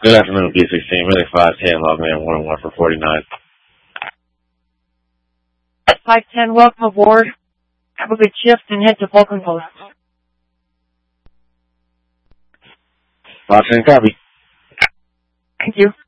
Good afternoon, B16, Medic 510, Logman 101 for 49. 510, welcome aboard. Have a good shift and head to Vulcan Post. 510, copy. Thank you.